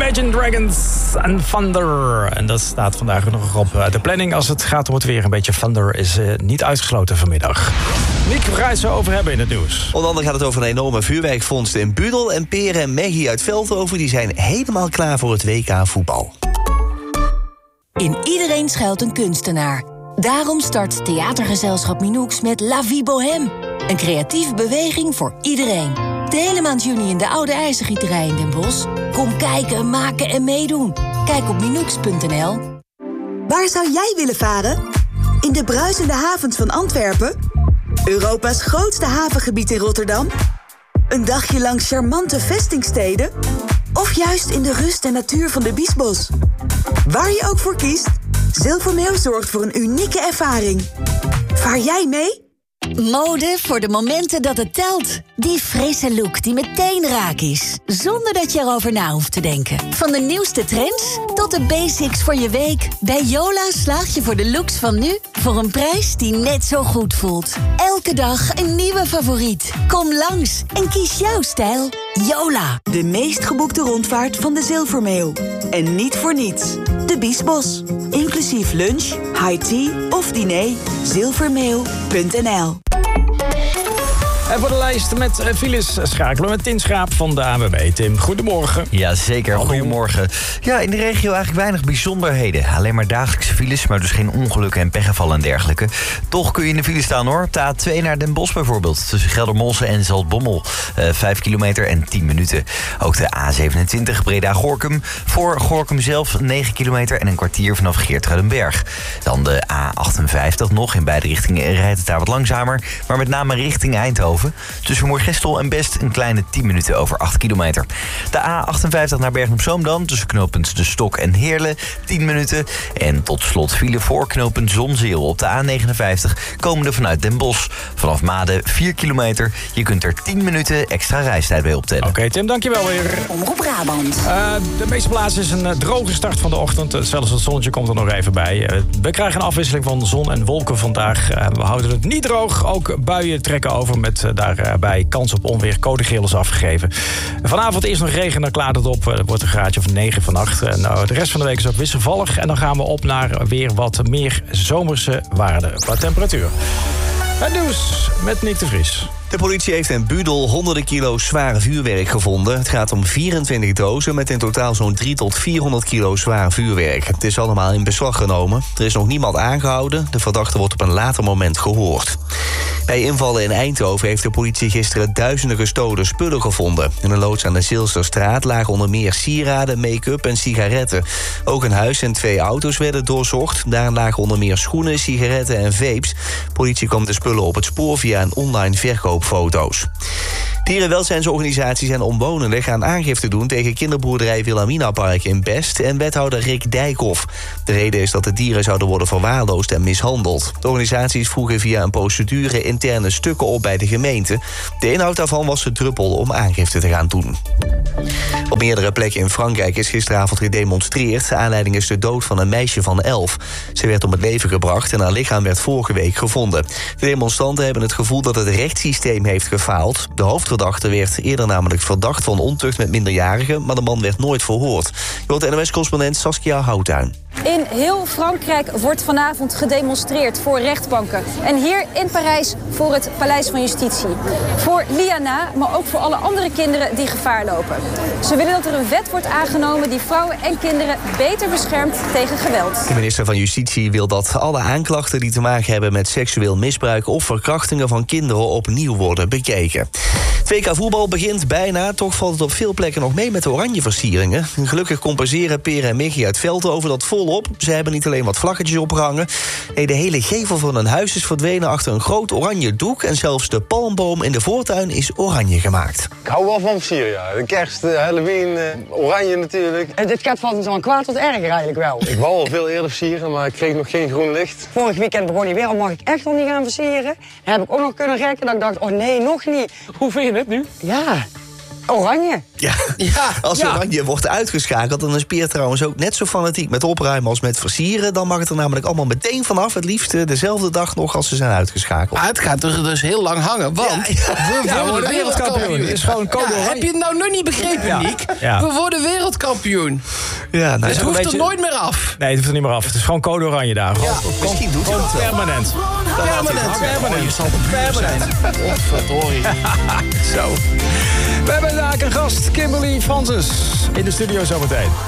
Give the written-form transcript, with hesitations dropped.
Imagine Dragons en Thunder. En dat staat vandaag nog op de planning. Als het gaat om het weer, een beetje Thunder is niet uitgesloten vanmiddag. Nick, waar ga je het zo over hebben in het nieuws? Onder andere gaat het over een enorme vuurwerkvondst in Budel. En Peer en Maggie uit Veldhoven die zijn helemaal klaar voor het WK voetbal. In iedereen schuilt een kunstenaar. Daarom start theatergezelschap Minoux met La Vie Bohème. Een creatieve beweging voor iedereen. De hele maand juni in de Oude IJzergieterij in Den Bosch. Kom kijken, maken en meedoen. Kijk op minoux.nl. Waar zou jij willen varen? In de bruisende havens van Antwerpen? Europa's grootste havengebied in Rotterdam? Een dagje langs charmante vestingsteden? Of juist in de rust en natuur van de Biesbos? Waar je ook voor kiest, Zilvermeeuw zorgt voor een unieke ervaring. Vaar jij mee? Mode voor de momenten dat het telt. Die frisse look die meteen raak is. Zonder dat je erover na hoeft te denken. Van de nieuwste trends tot de basics voor je week. Bij Yola slaag je voor de looks van nu voor een prijs die net zo goed voelt. Elke dag een nieuwe favoriet. Kom langs en kies jouw stijl. Yola. De meest geboekte rondvaart van de Zilvermeeuw. En niet voor niets. De Biesbos. Inclusief lunch, high tea of diner. Zilvermeeuw.nl. En voor de lijst met files schakelen met Tim Schaap van de ANWB. Tim, goedemorgen. Ja, zeker. Goedemorgen. Ja, in de regio eigenlijk weinig bijzonderheden. Alleen maar dagelijkse files, maar dus geen ongelukken en pechgevallen en dergelijke. Toch kun je in de file staan hoor. Op de A2 naar Den Bosch bijvoorbeeld. Tussen Geldermalsen en Zaltbommel. 5 kilometer en 10 minuten. Ook de A27 Breda-Gorinchem. Voor Gorinchem zelf 9 kilometer en een kwartier vanaf Geertruidenberg. Dan de A58 nog. In beide richtingen rijdt het daar wat langzamer. Maar met name richting Eindhoven. Tussen Moergestel en Best een kleine 10 minuten over 8 kilometer. De A58 naar Bergen-op-Zoom dan. Tussen knooppunt De Stok en Heerlen 10 minuten. En tot slot file voor knooppunt Zonzeel op de A59. Komende vanuit Den Bosch. Vanaf Maden 4 kilometer. Je kunt er 10 minuten extra reistijd bij optellen. Oké, Tim, dankjewel weer. Omroep Brabant. De meeste plaatsen is een droge start van de ochtend. Zelfs het zonnetje komt er nog even bij. We krijgen een afwisseling van zon en wolken vandaag. We houden het niet droog. Ook buien trekken over met daarbij kans op onweer. Code geel is afgegeven. Vanavond is nog regen, dan klaart het op. Het wordt een graadje of 9 vannacht. En de rest van de week is ook wisselvallig. En dan gaan we op naar weer wat meer zomerse waarden qua temperatuur. Het nieuws met Nick de Vries. De politie heeft in Budel honderden kilo's zware vuurwerk gevonden. Het gaat om 24 dozen met in totaal zo'n 300 tot 400 kilo zwaar vuurwerk. Het is allemaal in beslag genomen. Er is nog niemand aangehouden. De verdachte wordt op een later moment gehoord. Bij invallen in Eindhoven heeft de politie gisteren duizenden gestolen spullen gevonden. In een loods aan de Zilsterstraat lagen onder meer sieraden, make-up en sigaretten. Ook een huis en 2 auto's werden doorzocht. Daar lagen onder meer schoenen, sigaretten en vapes. Politie kwam de spullen op het spoor via een online verkoopfoto's. Dierenwelzijnsorganisaties en omwonenden gaan aangifte doen tegen kinderboerderij Wilhelmina Park in Best en wethouder Rick Dijkhoff. De reden is dat de dieren zouden worden verwaarloosd en mishandeld. De organisaties vroegen via een procedure interne stukken op bij de gemeente. De inhoud daarvan was de druppel om aangifte te gaan doen. Op meerdere plekken in Frankrijk is gisteravond gedemonstreerd. De aanleiding is de dood van een meisje van 11. Ze werd om het leven gebracht en haar lichaam werd vorige week gevonden. De demonstranten hebben het gevoel dat het rechtssysteem heeft gefaald. De hoofdverdachte werd eerder namelijk verdacht van ontucht met minderjarigen, maar de man werd nooit verhoord. Je hoort de NOS-correspondent Saskia Houttuin. In heel Frankrijk wordt vanavond gedemonstreerd voor rechtbanken. En hier in Parijs voor het Paleis van Justitie. Voor Liana, maar ook voor alle andere kinderen die gevaar lopen. Ze willen dat er een wet wordt aangenomen die vrouwen en kinderen beter beschermt tegen geweld. De minister van Justitie wil dat alle aanklachten die te maken hebben met seksueel misbruik of verkrachtingen van kinderen opnieuw worden bekeken. Het WK voetbal begint bijna, toch valt het op veel plekken nog mee met de oranje versieringen. Gelukkig compenseren Peer en Michi uit Veldhoven dat volop. Ze hebben niet alleen wat vlaggetjes opgehangen. Nee, de hele gevel van hun huis is verdwenen achter een groot oranje doek. En zelfs de palmboom in de voortuin is oranje gemaakt. Ik hou wel van versieren, ja. De kerst, Halloween, oranje natuurlijk. Dit gaat van zo'n kwaad tot erger eigenlijk wel. Ik wou al veel eerder versieren, maar ik kreeg nog geen groen licht. Vorig weekend begon hij weer, al mag ik echt nog niet gaan versieren. Dan heb ik ook nog kunnen rekken dat ik dacht, oh nee, nog niet. Hoe vind je het nu? Ja, Oranje. Ja. Ja, Als Oranje wordt uitgeschakeld, dan is Peer trouwens ook net zo fanatiek met opruimen als met versieren. Dan mag het er namelijk allemaal meteen vanaf. Het liefst dezelfde dag nog als ze zijn uitgeschakeld. Het gaat er dus heel lang hangen, want we worden wereldkampioen. Het is gewoon code oranje. Heb je het nou nog niet begrepen, Niek? Ja. We worden wereldkampioen. Ja, nou, Het hoeft er nooit meer af. Nee, het hoeft er niet meer af. Het is gewoon code oranje daar. misschien doet hij dat wel. Permanent. Permanent. Verdorie. Zo. We hebben daar een gast, Kimberly Francis, in de studio zometeen.